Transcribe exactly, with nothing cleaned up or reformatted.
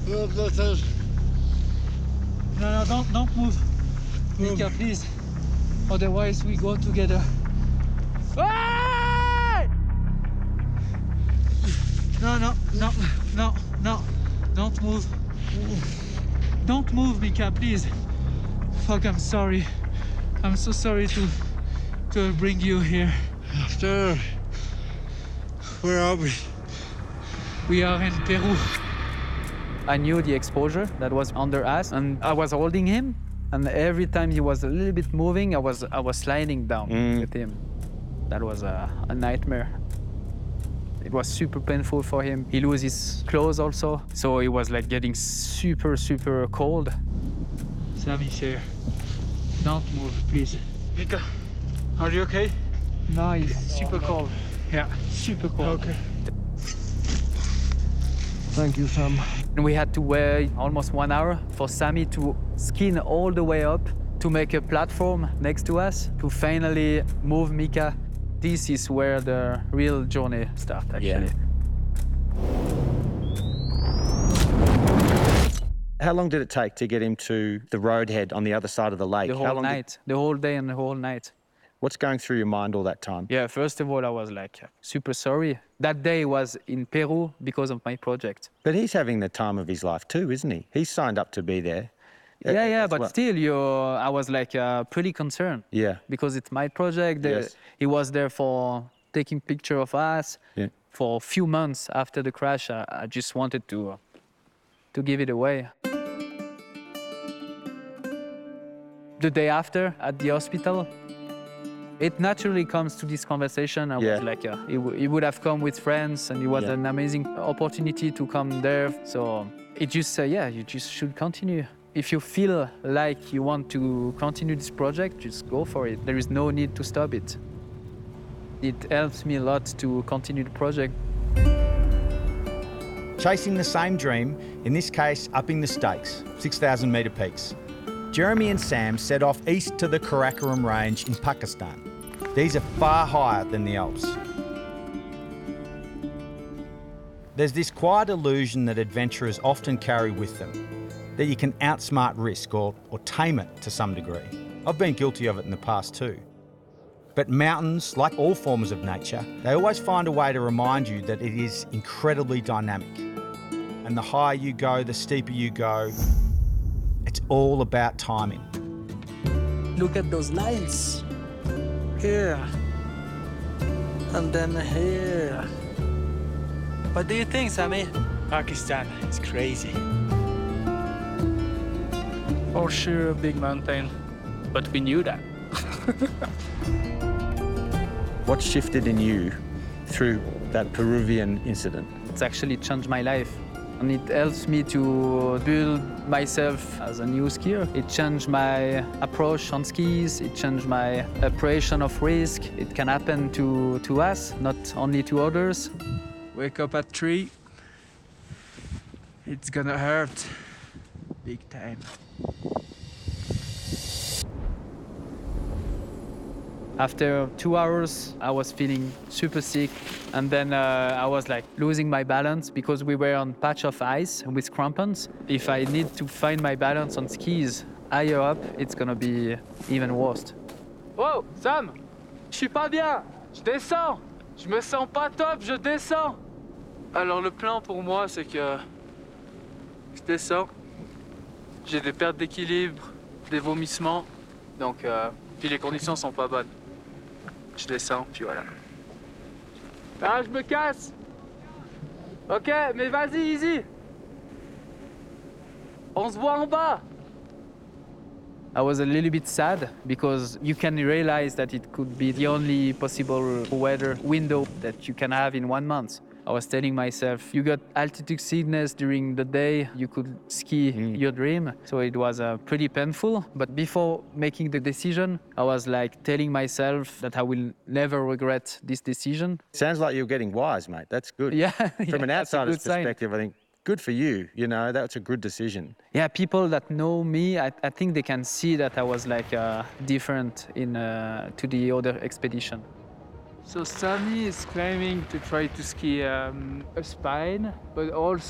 No, no, don't, don't move. Mika, please. Otherwise, we go together. Hey! No, no, no, no, no. Don't move. Don't move, Mika, please. Fuck, I'm sorry. I'm so sorry to to bring you here. Sir, where are we? We are in Peru. I knew the exposure that was under us, and I was holding him, and every time he was a little bit moving, I was I was sliding down Mm. with him. That was a, a nightmare. It was super painful for him. He lose his clothes also, so it was like getting super, super cold. Sammy's here. Don't move, please. Mika, are you okay? No, it's super cold. Yeah, super cold. Okay. Thank you, Sam. And we had to wait almost one hour for Sammy to skin all the way up to make a platform next to us to finally move Mika. This is where the real journey starts, actually. Yeah. How long did it take to get him to the roadhead on the other side of the lake? The How whole long did- night, the whole day and the whole night. What's going through your mind all that time? Yeah, first of all, I was like super sorry. That day was in Peru because of my project. But he's having the time of his life too, isn't he? He's signed up to be there. Uh, Yeah, yeah, as but well. still, you, I was like uh, pretty concerned. Yeah. Because it's my project. The- Yes. He was there for taking picture of us. Yeah. For a few months after the crash, I, I just wanted to, to give it away. The day after, at the hospital, it naturally comes to this conversation. I Yeah. was like, uh, he, w- he would have come with friends, and it was Yeah. an amazing opportunity to come there. So it just, uh, yeah, you just should continue. If you feel like you want to continue this project, just go for it. There is no need to stop it. It helps me a lot to continue the project. Chasing the same dream, in this case, upping the stakes, six thousand metre peaks. Jeremy and Sam set off east to the Karakoram Range in Pakistan. These are far higher than the Alps. There's this quiet illusion that adventurers often carry with them, that you can outsmart risk or, or tame it to some degree. I've been guilty of it in the past too. But mountains, like all forms of nature, they always find a way to remind you that it is incredibly dynamic. And the higher you go, the steeper you go, it's all about timing. Look at those lines. Here. And then here. What do you think, Sammy? Pakistan is crazy. For sure, a big mountain. But we knew that. What shifted in you through that Peruvian incident? It's actually changed my life. And it helps me to build myself as a new skier. It changed my approach on skis. It changed my appreciation of risk. It can happen to, to us, not only to others. Wake up at three. It's gonna hurt. Big time. After two hours, I was feeling super sick. And then uh, I was like losing my balance because we were on patch of ice with crampons. If I need to find my balance on skis higher up, it's gonna be even worse. Oh, Sam! Je suis pas bien! Je descends! Je me sens pas top, je descends! Alors le plan pour moi, c'est que je descends. J'ai des pertes d'équilibre, des vomissements. Donc, euh, puis les conditions sont pas bonnes. Je descends, puis voilà. Ah, je me casse! Ok, mais vas-y, easy! On se voit en bas! I was a little bit sad because you can realize that it could be the only possible weather window that you can have in one month. I was telling myself, you got altitude sickness during the day, you could ski Mm. your dream. So it was uh, pretty painful. But before making the decision, I was like telling myself that I will never regret this decision. Sounds like you're getting wise, mate. That's good. Yeah, From yeah, an that's a outsider's good sign. perspective, I think good for you. You know, that's a good decision. Yeah, people that know me, I, I think they can see that I was like uh, different in uh, to the other expedition. So Sammy is claiming to try to ski um, a spine, but also